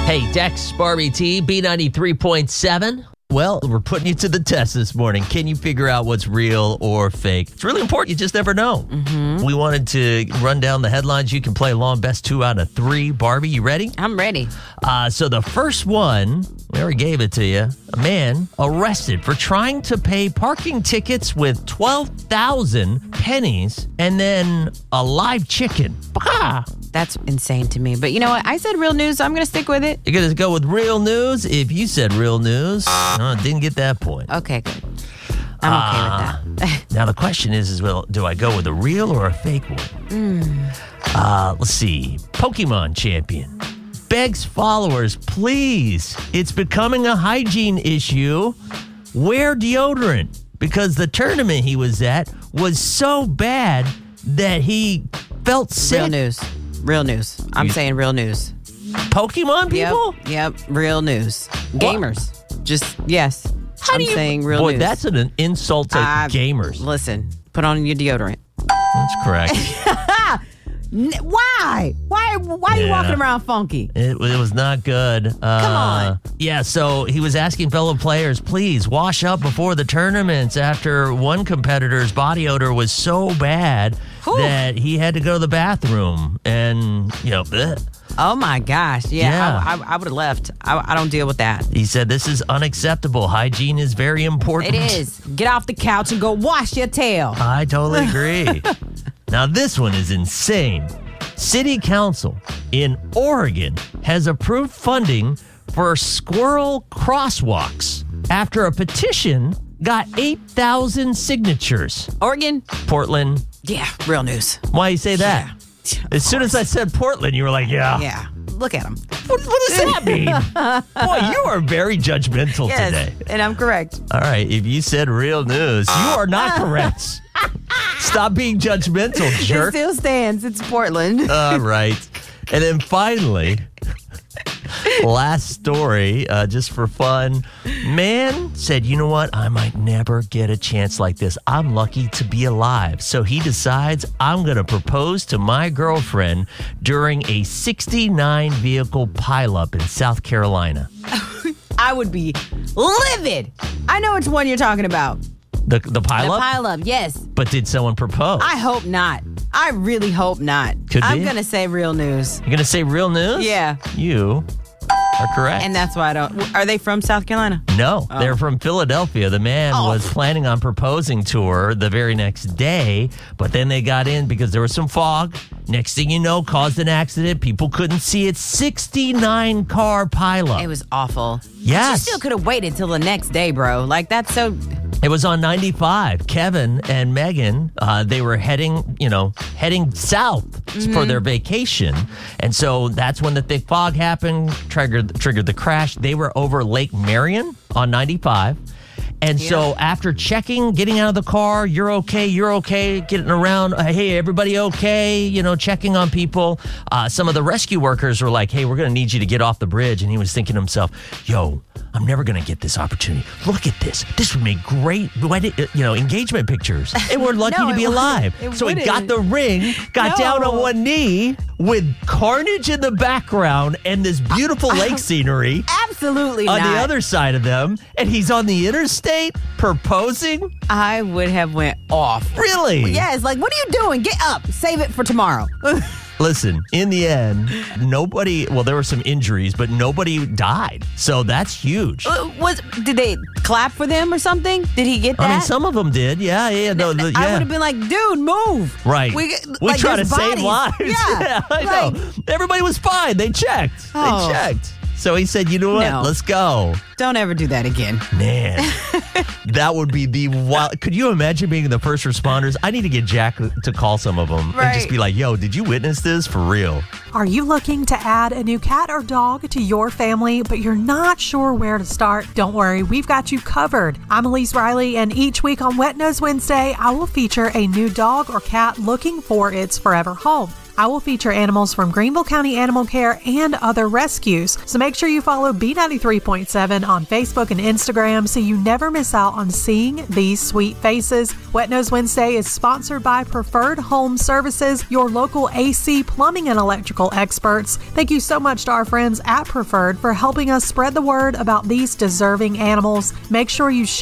Hey, Dex, Barbie T, B93.7. Well, we're putting you to the test this morning. Can you figure out what's real or fake? It's really important. You just never know. We wanted to run down the headlines. You can play along. Best 2 out of 3. Barbie, you ready? I'm ready. So the first one, we already gave it to you. A man arrested for trying to pay parking tickets with 12,000 pennies and then a live chicken. Bah! That's insane to me. But you know what? I said real news, so I'm going to stick with it. You're going to go with real news? If you said real news, didn't get that point. Okay, good. I'm okay with that. Now, the question is, well, do I go with a real or a fake one? Let's see. Pokemon champion begs followers, please, it's becoming a hygiene issue. Wear deodorant because the tournament he was at was so bad that he felt sick. Real news. Real news. I'm saying real news. Pokemon people? Yep. Real news. Gamers. Just, yes. I'm saying real news. Boy, that's an insult to gamers. Listen, put on your deodorant. That's correct. Why? Why are you walking around funky? It was not good. Come on. Yeah, so he was asking fellow players, please wash up before the tournaments after one competitor's body odor was so bad that he had to go to the bathroom and, bleh. Oh, my gosh. Yeah. I would have left. I don't deal with that. He said, this is unacceptable. Hygiene is very important. It is. Get off the couch and go wash your tail. I totally agree. Now, this one is insane. City Council in Oregon has approved funding for squirrel crosswalks after a petition got 8,000 signatures. Oregon? Portland. Yeah, real news. Why you say that? Yeah, as soon as I said Portland, you were like, yeah. Yeah. Look at him. What does that mean? Boy, you are very judgmental today. And I'm correct. All right, if you said real news, you are not correct. Stop being judgmental, jerk. It still stands. It's Portland. All right. And then finally, last story, just for fun. Man said, you know what? I might never get a chance like this. I'm lucky to be alive. So he decides I'm going to propose to my girlfriend during a 69 vehicle pileup in South Carolina. I would be livid. I know which one you're talking about. The pileup? The pileup, yes. But did someone propose? I hope not. I really hope not. I'm going to say real news. You're going to say real news? Yeah. You are correct. And that's why I don't. Are they from South Carolina? No, they're from Philadelphia. The man was planning on proposing to her the very next day, but then they got in because there was some fog. Next thing you know, caused an accident. People couldn't see it. 69 car pileup. It was awful. Yes. You still could have waited till the next day, bro. Like, that's so... It was on 95. Kevin and Megan, they were heading south for their vacation. And so that's when the thick fog happened, triggered the crash. They were over Lake Marion on 95. And so after checking, getting out of the car, you're okay, getting around, hey, everybody okay, checking on people. Some of the rescue workers were like, hey, we're going to need you to get off the bridge. And he was thinking to himself, yo, I'm never going to get this opportunity. Look at this. This would make great engagement pictures. And we're lucky to be alive. So he got the ring, got down on one knee with carnage in the background and this beautiful lake scenery. Absolutely on not. The other side of them. And he's on the interstate proposing. I would have went off. Really? Yes. Like, what are you doing? Get up. Save it for tomorrow. Listen, in the end, there were some injuries, but nobody died. So that's huge. Did they clap for them or something? Did he get that? I mean, some of them did. Yeah. I would have been like, dude, move. Right. We try to save lives. Yeah. I know. Everybody was fine. They checked. They checked. So he said, you know what? No. Let's go. Don't ever do that again. Man, that would be the wild. Could you imagine being the first responders? I need to get Jack to call some of them and just be like, yo, did you witness this for real? Are you looking to add a new cat or dog to your family, but you're not sure where to start? Don't worry, we've got you covered. I'm Elise Riley, and each week on Wet Nose Wednesday, I will feature a new dog or cat looking for its forever home. I will feature animals from Greenville County Animal Care and other rescues. So make sure you follow B93.7 on Facebook and Instagram so you never miss out on seeing these sweet faces. Wet Nose Wednesday is sponsored by Preferred Home Services, your local AC, plumbing, and electrical experts. Thank you so much to our friends at Preferred for helping us spread the word about these deserving animals. Make sure you share